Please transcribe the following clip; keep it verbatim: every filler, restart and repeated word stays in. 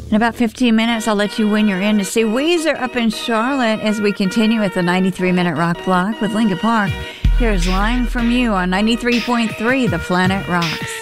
In about fifteen minutes, I'll let you win your in to see Weezer up in Charlotte as we continue with the ninety-three minute rock block with Linkin Park. Here's Lying From You on ninety-three point three The Planet Rocks.